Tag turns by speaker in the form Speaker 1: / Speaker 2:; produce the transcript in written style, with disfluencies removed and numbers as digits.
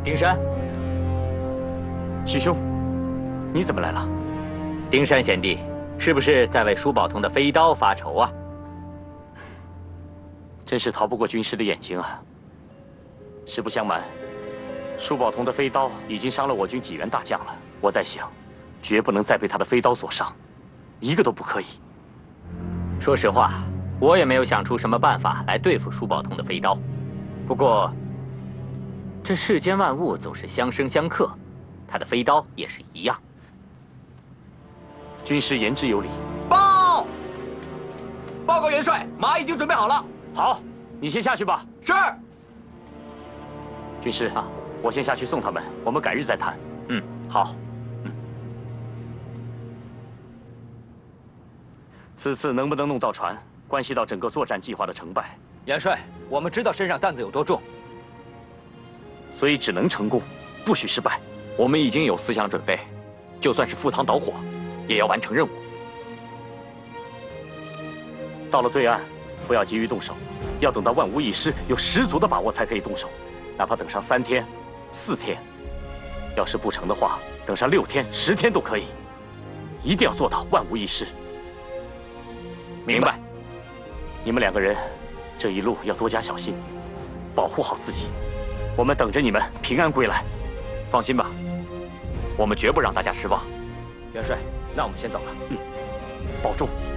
Speaker 1: 丁山，
Speaker 2: 徐兄，你怎么来了？
Speaker 1: 丁山贤弟，是不是在为舒宝同的飞刀发愁啊？
Speaker 2: 真是逃不过军师的眼睛啊！实不相瞒，舒宝同的飞刀已经伤了我军几员大将了。我在想，绝不能再被他的飞刀所伤，一个都不可以。
Speaker 1: 说实话，我也没有想出什么办法来对付舒宝同的飞刀。不过，这世间万物总是相生相克，他的飞刀也是一样。
Speaker 2: 军师言之有理。
Speaker 3: 报告元帅，马已经准备好了。
Speaker 2: 好，你先下去吧。
Speaker 3: 是。
Speaker 2: 军师啊，我先下去送他们，我们改日再谈。
Speaker 1: 嗯，好。
Speaker 2: 此次能不能弄到船，关系到整个作战计划的成败。
Speaker 4: 元帅，我们知道身上担子有多重，
Speaker 2: 所以只能成功，不许失败。
Speaker 5: 我们已经有思想准备，就算是赴汤蹈火，也要完成任务。
Speaker 2: 到了对岸，不要急于动手，要等到万无一失，有十足的把握才可以动手。哪怕等上3天、4天，要是不成的话，等上6天、10天都可以。一定要做到万无一失。
Speaker 5: 明白。
Speaker 2: 你们2个人，这一路要多加小心，保护好自己。我们等着你们平安归来。
Speaker 5: 放心吧，我们绝不让大家失望。
Speaker 4: 元帅，那我们先走了。
Speaker 2: 保重。